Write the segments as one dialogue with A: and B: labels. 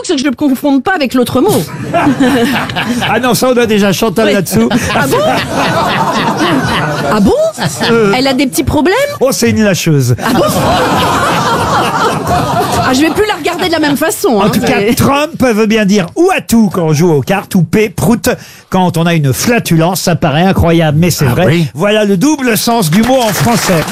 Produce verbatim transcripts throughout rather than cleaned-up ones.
A: c'est que je ne le confonde pas avec l'autre mot.
B: Ah non, ça on a déjà Chantal
A: Oui.
B: là-dessous.
A: Ah bon? Ah bon? Elle a des petits problèmes?
B: Oh, c'est une lâcheuse.
A: Ah bon? Ah, je vais plus la regarder de la même façon.
B: En
A: hein,
B: tout cas,
A: c'est-
B: Trump veut bien dire ou à tout quand on joue aux cartes, ou P, prout, quand on a une flatulence. Ça paraît incroyable, mais c'est vrai.
C: oui.
B: Voilà le double sens du mot en français.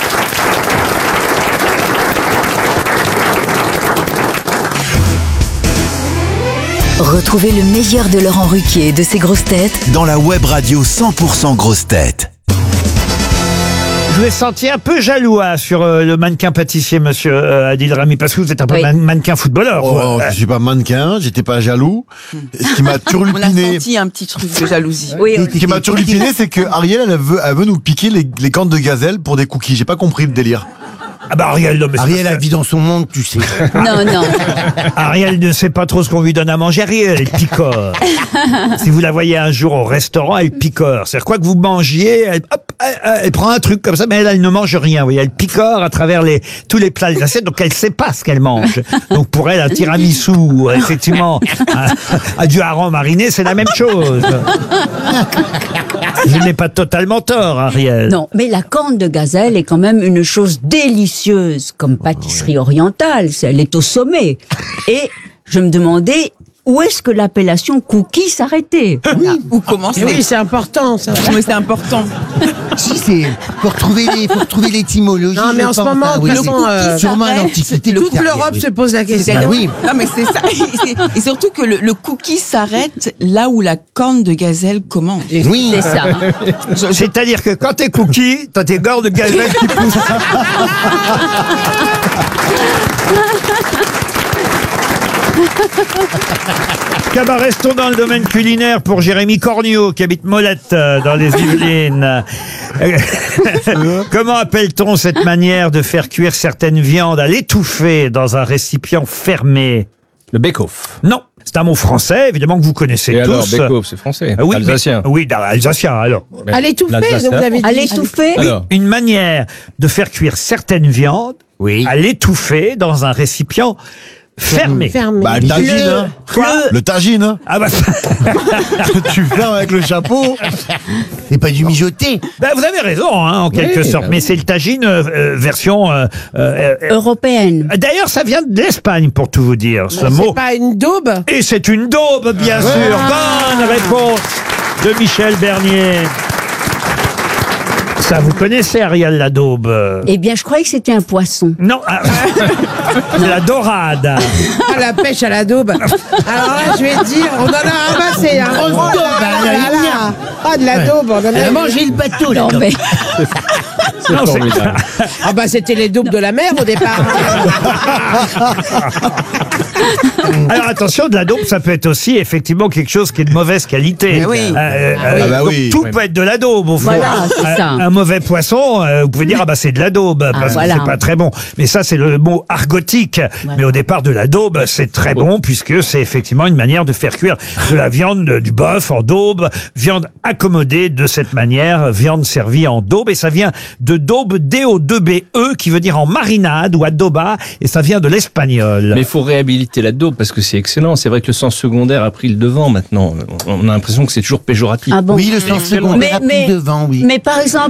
D: Retrouvez le meilleur de Laurent Ruquier et de ses grosses têtes
E: Dans la web radio cent pour cent grosses têtes.
B: Je vous ai senti un peu jaloux hein, sur euh, le mannequin pâtissier, monsieur euh, Adil Rami, parce que vous êtes un peu
F: Oui.
B: man- mannequin footballeur. vous.
C: Oh,
B: Euh,
C: je suis pas mannequin, j'étais pas jaloux. Ce qui m'a
F: On a
C: turlupiné,
F: senti un petit truc de jalousie.
A: Oui,
C: ce qui m'a turlupiné, c'est que Ariel, elle veut, elle veut nous piquer les, les cornes de gazelle pour des cookies. J'ai pas compris le délire.
B: Ah bah Ariel, non, mais c'est
G: Ariel
B: parce
G: a
B: que-
G: vie dans son monde, tu sais.
F: Non, non.
B: Ariel ne sait pas trop ce qu'on lui donne à manger. Ariel, elle picore. Si vous la voyez un jour au restaurant, elle picore. C'est-à-dire quoi que vous mangiez, elle, hop, elle, elle prend un truc comme ça, mais elle, elle ne mange rien. Vous voyez, elle picore à travers les, tous les plats, les assiettes, donc elle sait pas ce qu'elle mange. Donc pour elle, un tiramisu, ou effectivement, un, un du hareng mariné, c'est la même chose. Je n'ai pas totalement tort, Ariel.
H: Non, mais la corne de gazelle est quand même une chose délicieuse comme pâtisserie orientale. C'est- Elle est au sommet. Et je me demandais où est-ce que l'appellation cookie s'arrêtait.
F: Où commencer?
I: Oui, c'est important, ça.
F: Oui, c'est important.
G: Si, c'est pour trouver les, pour trouver l'étymologie.
I: Non, mais
G: je
I: en ce
G: pense,
I: moment,
G: hein,
I: de
G: oui,
I: toute
G: c'est-
I: façon, euh,
G: sûrement à
F: s'arrête,
G: l'Antiquité.
I: toute
G: Ariel,
I: l'Europe
G: oui.
I: se pose la question.
G: Ah oui.
F: Non, mais c'est ça. Et, c'est- et surtout que le, le cookie s'arrête là où la corne de gazelle commence.
G: Oui.
H: C'est ça.
B: C'est-à-dire que quand t'es cookie, t'as tes gordes de gazelle qui poussent. Tiens, bah, restons dans le domaine culinaire pour Jérémy Corniot, qui habite Molette, euh, dans les Yvelines. Euh, Comment appelle-t-on cette manière de faire cuire certaines viandes à l'étouffer dans un récipient fermé?
J: Le bake-off.
B: Non, c'est un mot français, évidemment, que vous connaissez
J: Et
B: tous.
J: alors, bake-off, c'est français.
B: Ah oui, mais-
J: Alsacien.
B: oui, dans- alsacien, alors.
I: À l'étouffer,
J: L'Alsacien.
I: donc vous avez dit.
H: À l'étouffer.
J: Alors,
B: Une manière de faire cuire certaines viandes
G: Oui.
B: à l'étouffer dans un récipient fermé.
I: Fermé.
C: Bah, le tagine, hein.
B: Quoi
C: Le tagine, hein.
B: Ah bah,
C: Tu fermes avec le chapeau.
G: C'est pas du mijoter.
B: bah, vous avez raison, hein, en quelque
J: Oui,
B: sorte.
J: bah
B: Mais c'est le tagine euh, euh, version... euh, euh, euh,
H: Européenne.
B: D'ailleurs, ça vient de l'Espagne, pour tout vous dire, ce mot.
I: C'est pas une daube?
B: Et c'est une daube, bien sûr. Bonne réponse de Michel Bernier. Ça, vous connaissez, Ariel, la daube?
H: Eh bien, je croyais que c'était un poisson.
B: Non, ah, c'est la dorade.
I: Ah, la pêche à la daube. Alors là, je vais te dire, on en a ramassé. Hein.
G: Grosse
I: Oh là
G: daube,
I: là
G: hein,
I: là
G: elle est
I: là. Ah, de la daube, on en
G: Elle a
I: a
G: mangé le bateau, là.
H: Non, mais
J: c'est
B: Non, c'est-
J: formidable.
I: Ah bah c'était les daubes de la mer au départ.
B: Alors attention, de la daube, ça peut être aussi effectivement quelque chose qui est de mauvaise qualité.
F: Mais oui.
B: Euh, euh,
C: Ah bah
B: donc
C: oui.
B: tout
C: Oui.
B: peut être de la daube au fond.
H: Voilà, c'est
B: Un-
H: ça.
B: Un, mauvais poisson, euh, vous pouvez dire ah bah c'est de la daube parce
H: voilà.
B: que c'est pas très bon. Mais ça c'est le mot argotique. Mais au départ de la daube, c'est très bon puisque c'est effectivement une manière de faire cuire de la viande, de- du bœuf en daube, viande accommodée de cette manière, viande servie en daube et ça vient de daube D O deux B E qui veut dire en marinade ou adoba et ça vient de l'espagnol.
J: Mais il faut réhabiliter la daube parce que c'est excellent. C'est vrai que le sens secondaire a pris le devant maintenant. On a l'impression que c'est toujours péjoratif.
H: ah bon.
G: Oui, le sens secondaire
H: Mais-
G: a pris
H: mais-
G: devant, oui.
H: Mais par exemple,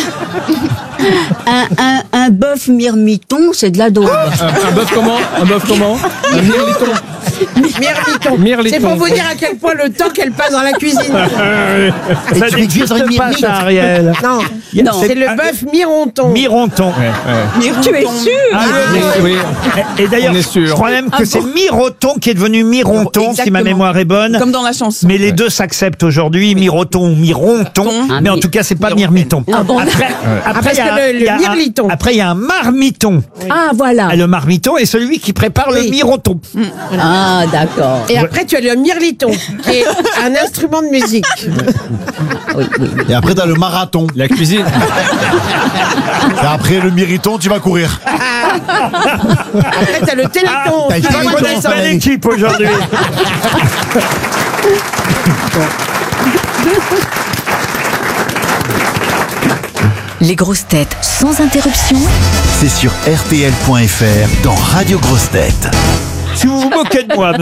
H: un, un, un bœuf mirmiton, c'est de la daube.
J: Un, un bœuf comment Un bœuf comment Un mirliton.
I: Mirliton.
J: Mirliton.
I: C'est pour vous dire à quel point le temps qu'elle passe dans la cuisine.
B: Ça
G: tu fais cuire
B: n'existe
G: dans une
B: pas
G: mirmite.
B: ça, Ariel.
I: Non,
H: Non.
I: c'est le bœuf mironton.
B: Mironton.
J: Ouais, ouais.
H: Tu es sûr?
B: Ah,
J: Oui, oui.
B: Et d'ailleurs,
J: On est sûr.
B: je crois même que
F: Ah
B: c'est
F: bon
B: Miroton qui est devenu Mironton, si ma
F: Exactement.
B: mémoire est bonne.
F: Comme dans la chanson.
B: Mais les deux s'acceptent aujourd'hui, Miroton ou Mironton.
F: Ah,
B: mais en
H: mais-
B: tout cas, c'est pas
F: Mironton.
B: Mirmiton.
H: Ah bon.
B: Après, après,
I: parce
B: il y a
I: que
B: un-
I: le- le
B: il y a un-
I: mirliton.
B: Après, il y a un marmiton.
H: Ah, voilà.
B: Ah, le marmiton est celui qui prépare le
I: Oui.
B: Miroton.
H: Ah, d'accord.
I: Et après, tu as le mirliton, qui est un instrument de musique.
H: Oui, oui.
C: Et après, t'as le marathon.
J: La cuisine.
C: Et après, le mériton, tu vas courir.
I: Après, tu as le téléthon.
G: t'as
I: Tu
G: le
I: vas
B: Je
G: téléthon.
I: voir
B: connais
I: ça.
B: pas l'équipe aujourd'hui.
D: les grosses têtes sans interruption.
E: C'est sur R T L point F R dans Radio Grosses Têtes.
B: Si vous vous moquez de moi,